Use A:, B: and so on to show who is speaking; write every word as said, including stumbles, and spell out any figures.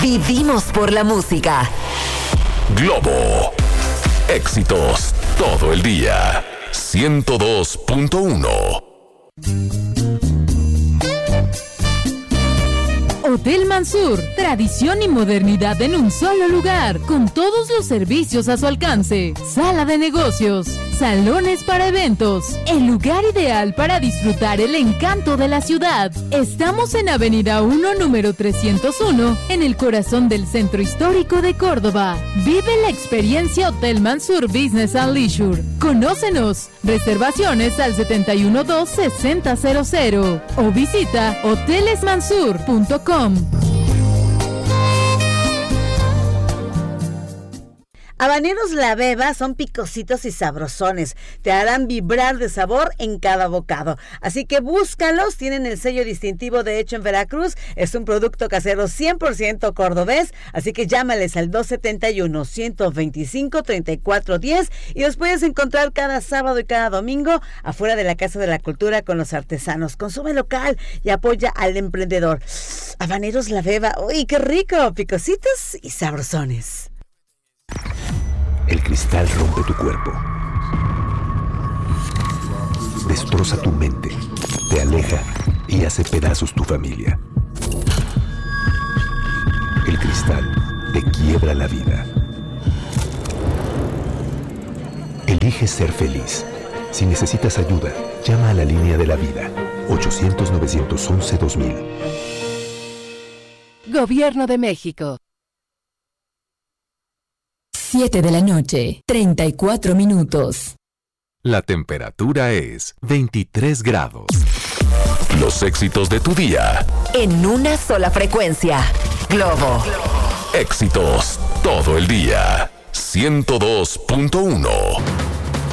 A: Vivimos por la música.
B: Globo. Éxitos todo el día. ciento dos punto uno.
C: Hotel Mansur, tradición y modernidad en un solo lugar, con todos los servicios a su alcance. Sala de negocios, salones para eventos, el lugar ideal para disfrutar el encanto de la ciudad. Estamos en Avenida uno, número trescientos uno, en el corazón del Centro Histórico de Córdoba. Vive la experiencia Hotel Mansur Business and Leisure. Conócenos. Reservaciones al setenta y uno dos sesenta cero cero o visita hoteles mansur punto com.
D: Habaneros La Beba son picositos y sabrosones. Te harán vibrar de sabor en cada bocado. Así que búscalos. Tienen el sello distintivo de hecho en Veracruz. Es un producto casero cien por ciento cordobés. Así que llámales al dos setenta y uno, ciento veinticinco, treinta y cuatro diez y los puedes encontrar cada sábado y cada domingo afuera de la Casa de la Cultura con los artesanos. Consume local y apoya al emprendedor. Habaneros La Beba. ¡Uy, qué rico! Picositos y sabrosones.
E: El cristal rompe tu cuerpo, destroza tu mente, te aleja y hace pedazos tu familia. El cristal te quiebra la vida. Elige ser feliz. Si necesitas ayuda, llama a la línea de la vida, ochocientos, novecientos once, dos mil.
F: Gobierno de México.
A: siete de la noche, treinta y cuatro minutos.
B: La temperatura es veintitrés grados. Los éxitos de tu día.
A: En una sola frecuencia. Globo.
B: Éxitos todo el día. ciento dos punto uno.